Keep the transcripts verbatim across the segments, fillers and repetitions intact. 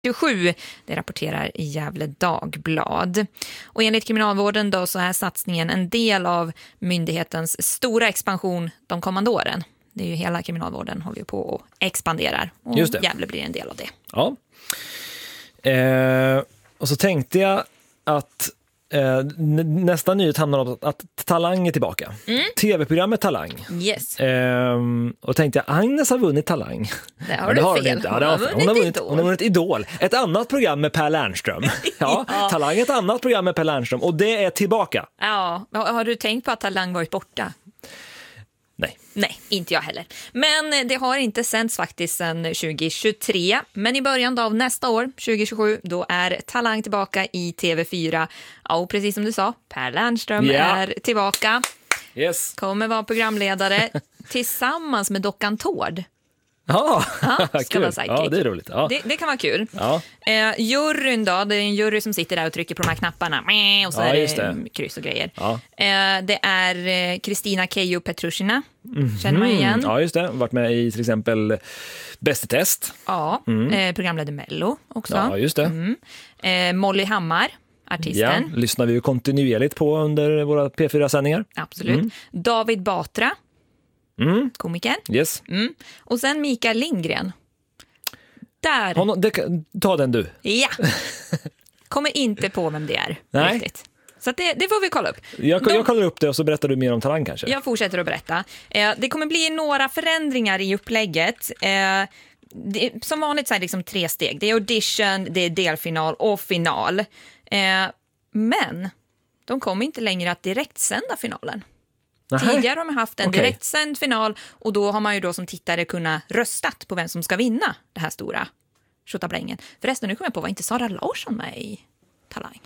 tjugosju, det rapporterar i Gävle Dagblad. Och enligt kriminalvården då så är satsningen en del av myndighetens stora expansion de kommande åren. Det är ju hela kriminalvården håller ju på och expanderar. Och Just det. Gävle blir en del av det. Ja. Eh, och så tänkte jag att eh, nästa nyhet handlar om att, att Talang är tillbaka. Mm. Tv-programmet Talang. Yes. Eh, och tänkte jag, Agnes har vunnit Talang. Det har ja, du har fel. Hon, inte. Ja, det har hon, har hon, har vunnit, Idol. hon har vunnit Idol. Ett annat program med Per Lernström. Ja, Ja. Talang är ett annat program med Per Lernström. Och det är tillbaka. Ja, har du tänkt på att Talang varit borta? Nej. Nej, inte jag heller. Men det har inte sänds faktiskt sedan tjugohundratjugotre. Men i början av nästa år, tjugohundratjugosju, då är Talang tillbaka i T V fyra. Ja, och precis som du sa, Per Lernström Yeah. är tillbaka. Yes. Kommer vara programledare tillsammans med Dockan Tord. Ja, Ja, ska kul. vara sidekick. Ja, det är roligt. Ja. Det, det kan vara kul. Ja. Eh, juryn då, det är en jury som sitter där och trycker på de här knapparna. Och så Ja, är just det, det. kryss och grejer. Ja. Eh, det är Kristina Keijo Petrushina. Känner man igen? Mm, ja, just det. Varit med i till exempel Bäst i test. Ja, Mm. eh, programledare Mello också. Ja, just det. Mm. Eh, Molly Hammar, Ja, artisten. lyssnar vi ju kontinuerligt på under våra P fyra-sändningar. Absolut. Mm. David Batra, Mm. komikern. Yes. Mm. Och sen Mikael Lindgren. Där. Honom, det, ta den du. Ja. Kommer inte på vem det är. Nej. Riktigt. Så att det, det får vi kolla upp. Jag, De- jag kollar upp det och så berättar du mer om Talang kanske. Jag fortsätter att berätta. Eh, det kommer bli några förändringar i upplägget. Eh, det, som vanligt så är det liksom tre steg. Det är audition, det är delfinal och final. Eh, men de kommer inte längre att direktsända finalen. Nähä. Tidigare har man haft en Okej. direktsänd final och då har man ju då som tittare kunnat röstat på vem som ska vinna det här stora tjottablängen. Förresten, nu kommer jag på, var inte Sara Larsson med i Talang?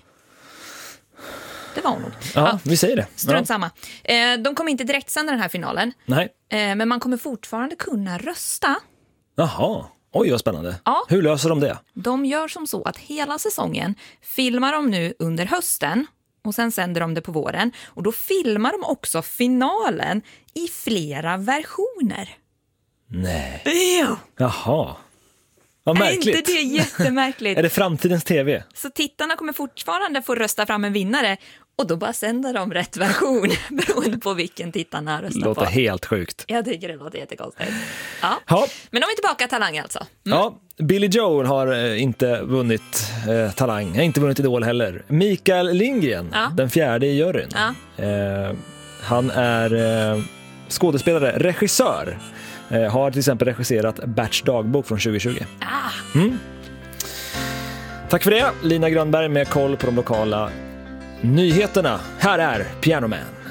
Det var hon nog. Ja, vi säger det. Strunt Ja. samma. Eh, de kommer inte direkt sända den här finalen. Nej. Eh, men man kommer fortfarande kunna rösta. Jaha. Oj, vad spännande. Ja. Hur löser de det? De gör som så att hela säsongen filmar de nu under hösten. Och sen sänder de det på våren. Och då filmar de också finalen i flera versioner. Nej. Ja. Jaha. Vad Är märkligt. inte det jättemärkligt? Är det framtidens tv? Så tittarna kommer fortfarande få rösta fram en vinnare. Och då bara sänder de rätt version beroende på vilken tittarna röstar Låter på. helt sjukt. Jag tycker det låter jättekonstigt. Ja. Ja. Men de är tillbaka Talang alltså. Mm. Ja, Billy Joel har eh, inte vunnit eh, Talang. Har inte vunnit Idol heller. Mikael Lindgren, Ja. den fjärde i juryn. Ja. Eh, han är eh, skådespelare, regissör. Eh, har till exempel regisserat Berts dagbok från tjugohundratjugo. Ah. Mm. Tack för det, Lina Grönberg med koll på de lokala nyheterna. Här är Piano Man.